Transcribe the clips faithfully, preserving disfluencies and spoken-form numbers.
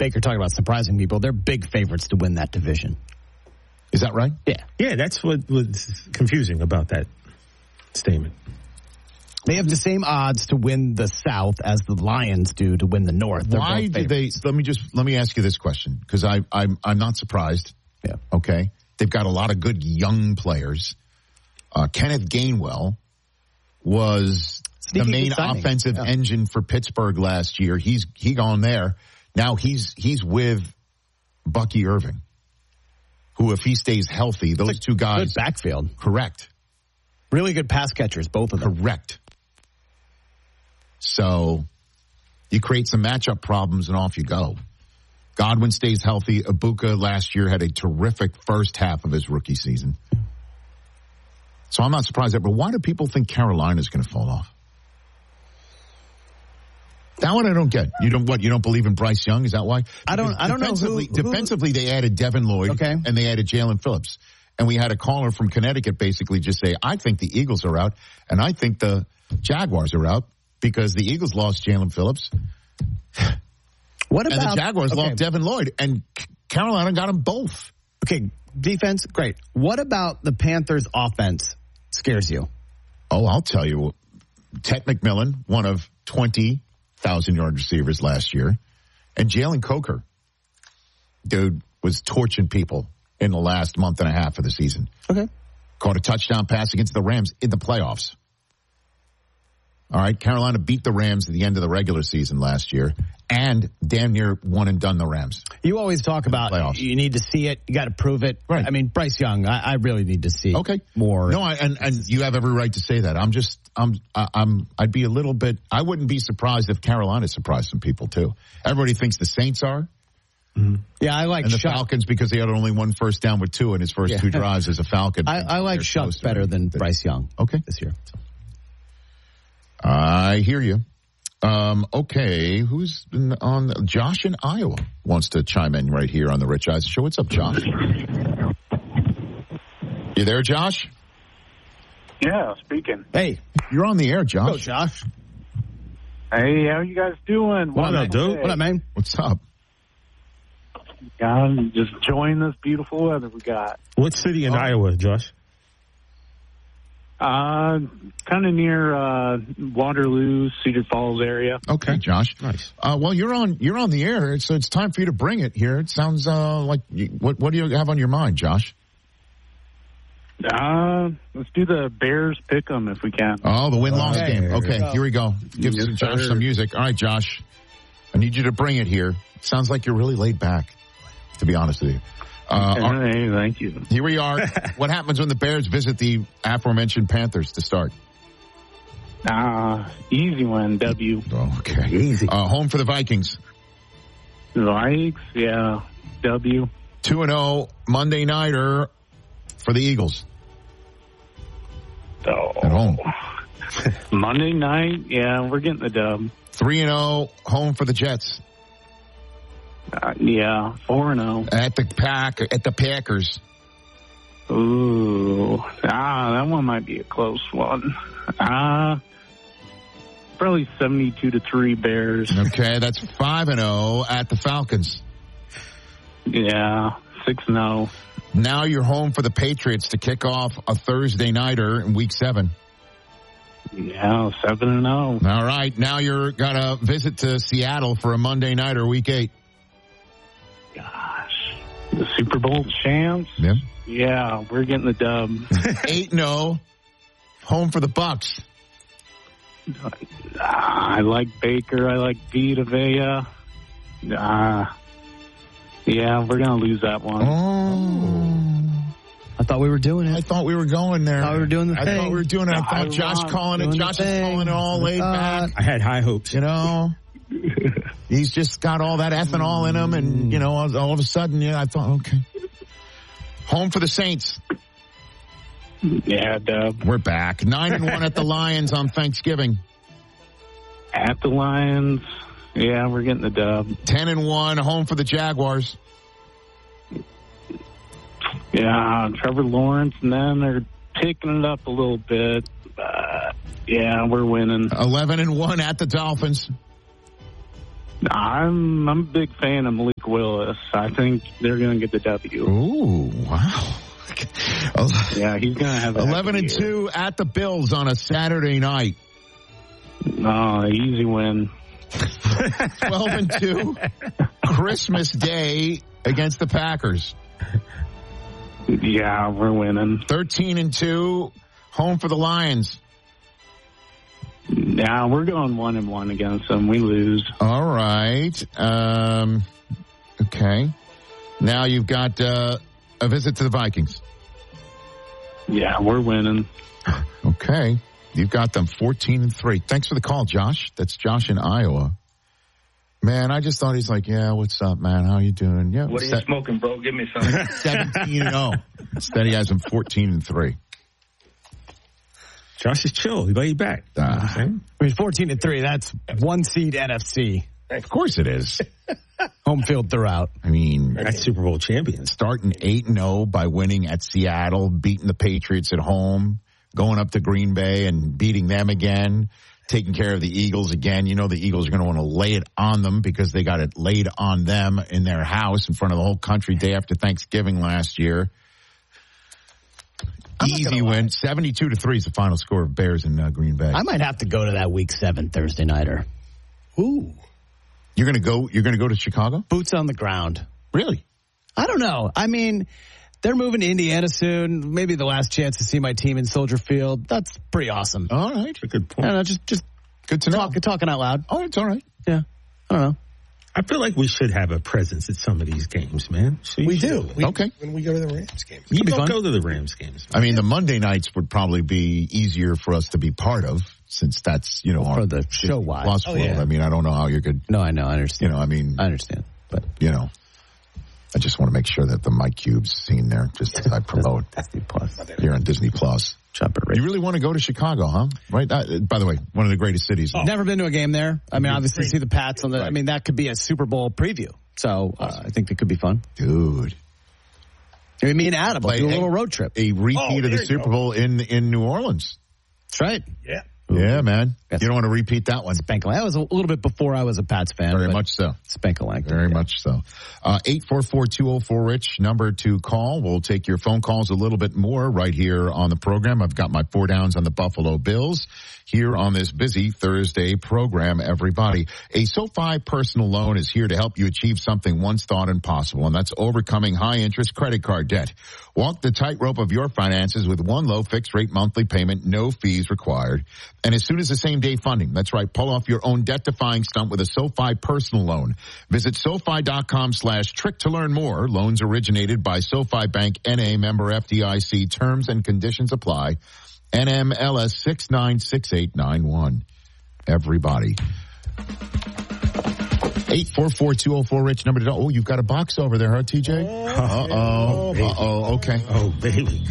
Baker talking about surprising people. They're big favorites to win that division. Is that right? Yeah. Yeah, that's what was confusing about that statement. They have the same odds to win the South as the Lions do to win the North. They're Why did they? Let me just let me ask you this question, because I I'm I'm not surprised. Yeah. Okay. They've got a lot of good young players. Uh, Kenneth Gainwell was Sneaky the main exciting. offensive Yeah. engine for Pittsburgh last year. He's he gone there. Now he's he's with Bucky Irving, who, if he stays healthy, those two guys. Good backfield. Correct. Really good pass catchers, both of them. Correct. So you create some matchup problems and off you go. Godwin stays healthy. Ibuka last year had a terrific first half of his rookie season. So I'm not surprised. But why do people think Carolina's going to fall off? That one I don't get. You don't what? You don't believe in Bryce Young? Is that why? I don't. Because I don't know. defensively, Who, who, defensively, they added Devin Lloyd, Okay. and they added Jalen Phillips. And we had a caller from Connecticut basically just say, I think the Eagles are out, and I think the Jaguars are out because the Eagles lost Jalen Phillips. What about And the Jaguars okay. lost Devin Lloyd, and Carolina got them both. Okay, defense, great. What about the Panthers' offense scares you? Oh, I'll tell you. Ted McMillan, one of twenty thousand-yard receivers last year, and Jalen Coker, dude, was torching people in the last month and a half of the season. Okay. Caught a touchdown pass against the Rams in the playoffs. All right, Carolina beat the Rams at the end of the regular season last year and damn near won and done the Rams. You always talk about playoffs. You need to see it. You got to prove it. Right. I mean, Bryce Young, I, I really need to see Okay. more. No, I, and, and you have every right to say that. I'm just, I'm, I- I'm, I'd be a little bit, I wouldn't be surprised if Carolina surprised some people too. Everybody thinks the Saints are. Yeah, I like And the Shuck. Falcons because they had only one first down with two in his first Yeah. two drives as a Falcon. I, I like They're Shuck close to better it. than Bryce Young. Okay. This year. I hear you. Um, okay, who's been on? Josh in Iowa wants to chime in right here on the Rich Eisen Show. What's up, Josh? You there, Josh? Yeah, speaking. Hey, You're on the air, Josh. go, Josh. Hey, how you guys doing? What up, dude? What up, man? What's up? Yeah, just enjoying this beautiful weather we got. What city in Oh. Iowa, Josh? Uh, kind of near uh, Waterloo, Cedar Falls area. Okay, Josh. Nice. Uh, well, you're on. You're on the air, so it's time for you to bring it here. It sounds uh, like you, what? What do you have on your mind, Josh? Uh, let's do the Bears pick 'em if we can. Oh, the win-loss Okay, game. here we Okay, go. here we go. Give Yes, Josh sir. some music. All right, Josh. I need you to bring it here. Sounds like you're really laid back, to be honest with you. Uh, all right, Hey, thank you. here we are. What happens when the Bears visit the aforementioned Panthers to start? Uh, easy one, W. Oh, okay. Easy. Uh, home for the Vikings. Vikes, yeah, W. two and oh Monday nighter for the Eagles Oh. at home. Monday night, yeah, we're getting the dub. three and oh home for the Jets. Uh, yeah, four and oh. At the pack at the Packers. Ooh, ah, that one might be a close one. Ah, probably seventy-two to three Bears. Okay, that's five and oh at the Falcons. Yeah, six and oh. Now you're home for the Patriots to kick off a Thursday nighter in week seven. Yeah, seven and oh. All right, now you're gonna visit to Seattle for a Monday nighter, week eight. Gosh, the Super Bowl champs. Yeah. Yeah, we're getting the dub. eight and oh home for the Bucks. Ah, I like Baker. I like Vita Vea. Ah, yeah, we're gonna lose that one. Oh. I thought we were doing I it. thought we were going there. Thought we were doing the I thing. thought we were doing it. I I thought Josh want calling it. doing the Josh is thing. calling it all laid Uh, back. I had high hopes. You know, he's just got all that ethanol in him, and you know, all, all of a sudden, yeah, I thought, okay, home for the Saints. Yeah, dub. We're back nine and one at the Lions on Thanksgiving. At the Lions. Yeah, we're getting the dub. Ten and one home for the Jaguars. Yeah, Trevor Lawrence and them, they're picking it up a little bit. But, yeah, we're winning. Eleven and one at the Dolphins. I'm I'm a big fan of Malik Willis. I think they're going to get the W. Ooh, wow. Yeah, he's going to have eleven and two at the Bills on a Saturday night. Oh, easy win. twelve and two Christmas Day against the Packers. Yeah, we're winning. thirteen and two home for the Lions. Yeah, we're going one and one against them. We lose. All right. Um, okay. Now you've got uh, a visit to the Vikings. Yeah, we're winning. Okay. You've got them fourteen and three. Thanks for the call, Josh. That's Josh in Iowa. Man, I just thought he's like, yeah, what's up, man? How you doing? Yeah. What are you se- smoking, bro? Give me some. seventeen and oh. Instead, he has them fourteen and three. Josh is chill. He laid back. Uh, I mean, fourteen and three. That's one seed N F C. Of course it is. Home field throughout. I mean, that's Super Bowl champions. Starting eight and oh by winning at Seattle, beating the Patriots at home, going up to Green Bay and beating them again, taking care of the Eagles again. You know the Eagles are going to want to lay it on them because they got it laid on them in their house in front of the whole country day after Thanksgiving last year. Easy win. seventy-two to three is the final score of Bears in uh, Green Bay. I might have to go to that week seven Thursday nighter. Ooh. You're going to go, you're going to go to Chicago? Boots on the ground. Really? I don't know. I mean, they're moving to Indiana soon. Maybe the last chance to see my team in Soldier Field. That's pretty awesome. All right. A good point. I don't know, just, just good to talk, know. Talking out loud. Oh, it's all right. Yeah. I don't know. I feel like we should have a presence at some of these games, man. So we do. We, okay. When we go to the Rams games. You don't fun. go to the Rams games. I mean, the Monday nights would probably be easier for us to be part of since that's, you know, For our the show-wise. Plus Oh, world. yeah. I mean, I don't know how you could, No, I know. I understand. you know, I mean, I understand. But you know, I just want to make sure that the Mike Cubes scene there, just as I promote Disney Plus. here on Disney Plus. Chopper Rich. You really want to go to Chicago, huh? Right? Uh, by the way, one of the greatest cities. Oh. Never been to a game there. I mean, obviously see the Pats on the. I mean, that could be a Super Bowl preview. So uh, I think it could be fun. Dude. I mean, me and Adam will Like do a a- little road trip. A repeat Oh, of the there you Super go. Bowl in, in New Orleans. That's right. Yeah. Yeah, man. Yes. You don't want to repeat that one. Spank. That was a little bit before I was a Pats fan. Very but much so. Spank-a-lank. Very yeah. much so. Uh, eight four four, two oh four, RICH, number to call. We'll take your phone calls a little bit more right here on the program. I've got my four downs on the Buffalo Bills here on this busy Thursday program, everybody. A SoFi personal loan is here to help you achieve something once thought impossible, and that's overcoming high-interest credit card debt. Walk the tightrope of your finances with one low fixed-rate monthly payment, no fees required. And as soon as the same-day funding, that's right, pull off your own debt-defying stunt with a SoFi personal loan. Visit SoFi.com slash trick to learn more. Loans originated by SoFi Bank N A, member F D I C. Terms and conditions apply. N M L S six nine six eight nine one. Everybody. eight four four, two oh four, RICH, number to Oh, you've got a box over there, huh, T J? Uh-oh. Uh-oh. Okay. Oh, baby.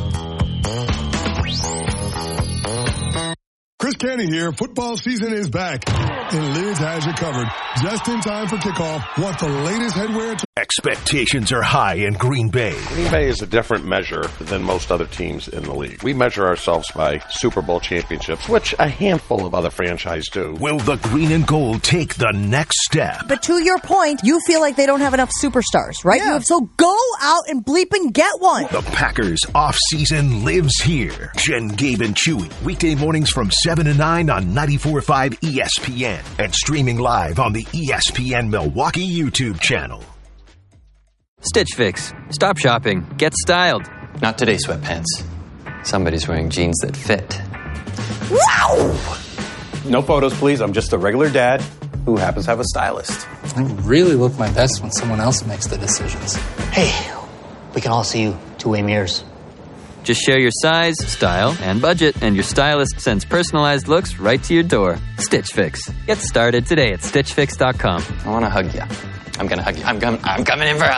Chris Canty here. Football season is back, and Lids has you covered. Just in time for kickoff. Want the latest headwear? To- Expectations are high in Green Bay. Green Bay is a different measure than most other teams in the league. We measure ourselves by Super Bowl championships, which a handful of other franchises do. Will the green and gold take the next step? But to your point, you feel like they don't have enough superstars, right? Yeah. You so go out and bleep and get one. The Packers off-season lives here. Jen, Gabe, and Chewy. Weekday mornings from seven to nine on ninety-four point five E S P N. And streaming live on the E S P N Milwaukee YouTube channel. Stitch Fix. Stop shopping. Get styled. Not today, sweatpants. Somebody's wearing jeans that fit. Wow! No photos, please. I'm just a regular dad who happens to have a stylist. I really look my best when someone else makes the decisions. Hey, we can all see you two-way mirrors. Just share your size, style, and budget, and your stylist sends personalized looks right to your door. Stitch Fix. Get started today at stitch fix dot com. I want to hug you. I'm going to hug you. I'm, com- I'm coming in for a hug.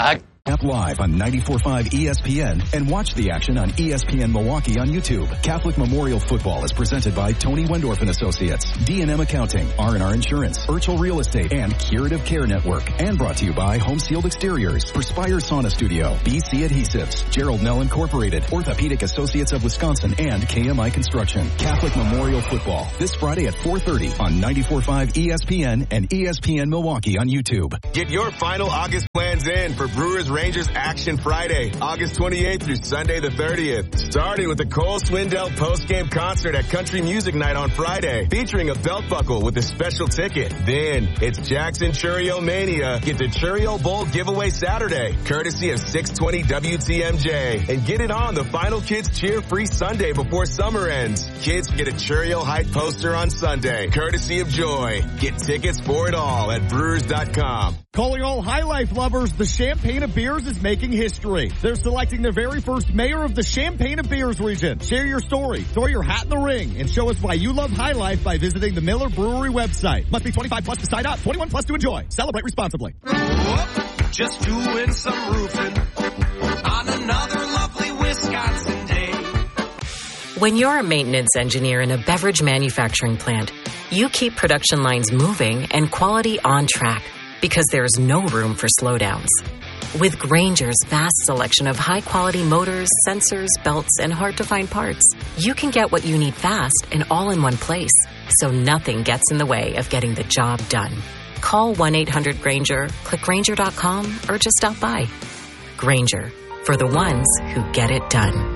App live on ninety-four point five E S P N and watch the action on E S P N Milwaukee on YouTube. Catholic Memorial Football is presented by Tony Wendorf and Associates, D and M Accounting, R and R Insurance, Urchel Real Estate, and Curative Care Network. And brought to you by Home Sealed Exteriors, Perspire Sauna Studio, B C Adhesives, Gerald Nell Incorporated, Orthopedic Associates of Wisconsin, and K M I Construction. Catholic Memorial Football this Friday at four thirty on ninety-four point five E S P N and E S P N Milwaukee on YouTube. Get your final August plans in for Brewers Rangers Action Friday, August twenty-eighth through Sunday the thirtieth. Starting with the Cole Swindell postgame concert at Country Music Night on Friday, featuring a belt buckle with a special ticket. Then it's Jackson Churio Mania. Get the Churio Bowl giveaway Saturday, courtesy of six twenty W T M J. And get it on the Final Kids Cheer Free Sunday before summer ends. Kids get a Churio Hype poster on Sunday, courtesy of Joy. Get tickets for it all at brewers dot com. Calling all High Life lovers, the Champaign of Beers is making history. They're selecting their very first mayor of the Champaign of Beers region. Share your story, throw your hat in the ring, and show us why you love High Life by visiting the Miller Brewery website. Must be twenty-five plus to sign up, twenty-one plus to enjoy. Celebrate responsibly. Whoop, just doing some roofing on another lovely Wisconsin day. When you're a maintenance engineer in a beverage manufacturing plant, you keep production lines moving and quality on track because there's no room for slowdowns. With Grainger's vast selection of high-quality motors, sensors, belts, and hard-to-find parts, you can get what you need fast and all in one place, so nothing gets in the way of getting the job done. Call one eight hundred Grainger, click Grainger dot com, or just stop by. Grainger, for the ones who get it done.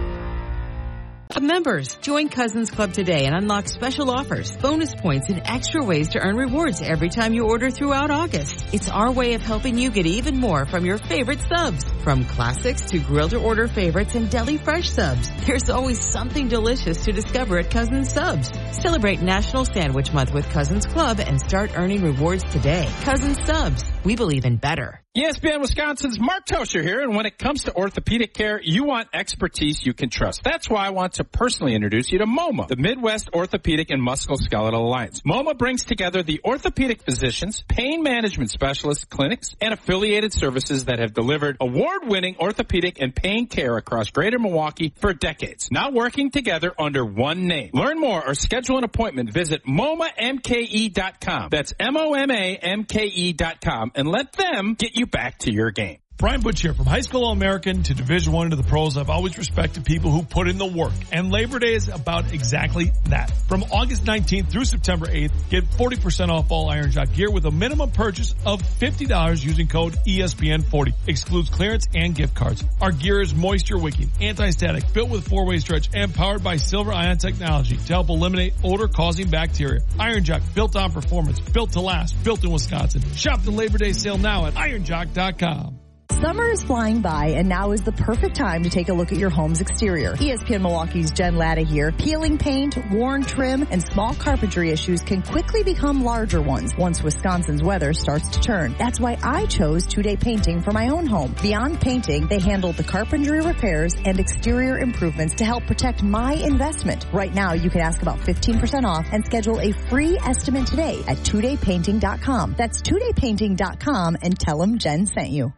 Members, join Cousins Club today and unlock special offers, bonus points, and extra ways to earn rewards every time you order throughout August. It's our way of helping you get even more from your favorite subs. From classics to grill-to-order favorites and deli fresh subs, there's always something delicious to discover at Cousins Subs. Celebrate National Sandwich Month with Cousins Club and start earning rewards today. Cousins Subs. We believe in better. E S P N Wisconsin's Mark Tosher here, and when it comes to orthopedic care, you want expertise you can trust. That's why I want to personally introduce you to MoMA, the Midwest Orthopedic and Musculoskeletal Alliance. MoMA brings together the orthopedic physicians, pain management specialists, clinics, and affiliated services that have delivered award-winning orthopedic and pain care across greater Milwaukee for decades. Now working together under one name. Learn more or schedule an appointment. Visit M O M A M K E dot com. That's M O M A M K E dot com, and let them get you back to your game. Brian Butch here. From high school All-American to Division One to the pros, I've always respected people who put in the work. And Labor Day is about exactly that. From August nineteenth through September eighth, get forty percent off all Iron Jock gear with a minimum purchase of fifty dollars using code E S P N forty. Excludes clearance and gift cards. Our gear is moisture wicking, anti-static, built with four-way stretch, and powered by Silver Ion technology to help eliminate odor-causing bacteria. Iron Jock, built on performance, built to last, built in Wisconsin. Shop the Labor Day sale now at iron jock dot com. Summer is flying by, and now is the perfect time to take a look at your home's exterior. E S P N Milwaukee's Jen Latta here. Peeling paint, worn trim, and small carpentry issues can quickly become larger ones once Wisconsin's weather starts to turn. That's why I chose Two Day Painting for my own home. Beyond painting, they handle the carpentry repairs and exterior improvements to help protect my investment. Right now, you can ask about fifteen percent off and schedule a free estimate today at two day painting dot com. That's two day painting dot com, and tell them Jen sent you.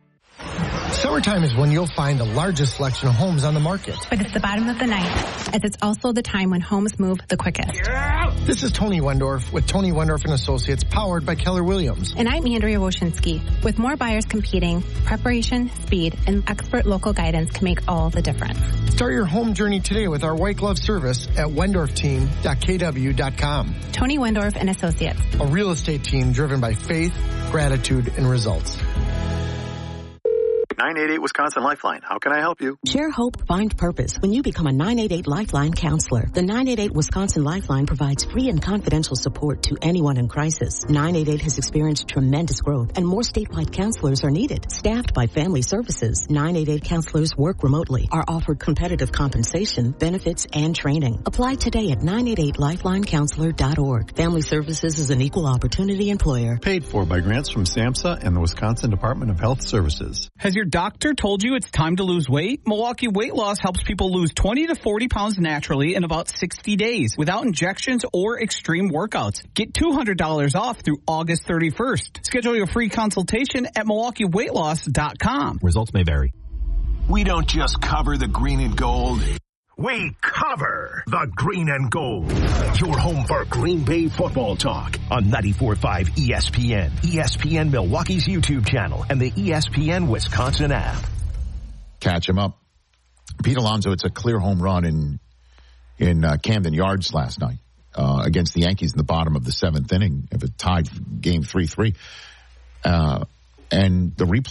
Summertime is when you'll find the largest selection of homes on the market. But it's the bottom of the ninth, as it's also the time when homes move the quickest. Yeah! This is Tony Wendorf with Tony Wendorf and Associates, powered by Keller Williams. And I'm Andrea Woshinski. With more buyers competing, preparation, speed, and expert local guidance can make all the difference. Start your home journey today with our white glove service at wendorf team dot k w dot com. Tony Wendorf and Associates. A real estate team driven by faith, gratitude, and results. nine eight eight Wisconsin Lifeline. How can I help you? Share hope, find purpose when you become a nine eight eight Lifeline counselor. The nine eight eight Wisconsin Lifeline provides free and confidential support to anyone in crisis. nine eight eight has experienced tremendous growth, and more statewide counselors are needed. Staffed by Family Services, nine eight eight counselors work remotely, are offered competitive compensation, benefits, and training. Apply today at nine eight eight lifeline counselor dot org. Family Services is an equal opportunity employer. Paid for by grants from SAMHSA and the Wisconsin Department of Health Services. Has your your doctor told you it's time to lose weight? Milwaukee Weight Loss helps people lose twenty to forty pounds naturally in about sixty days without injections or extreme workouts. Get two hundred dollars off through August thirty-first. Schedule your free consultation at milwaukee weight loss dot com. Results may vary. We don't just cover the green and gold. We cover the green and gold. Your home for Green Bay football talk on ninety-four point five E S P N, E S P N Milwaukee's YouTube channel, and the E S P N Wisconsin app. Catch him up. Pete Alonso, it's a clear home run in in uh, Camden Yards last night uh, against the Yankees in the bottom of the seventh inning of a tied game three three. Uh, and the replay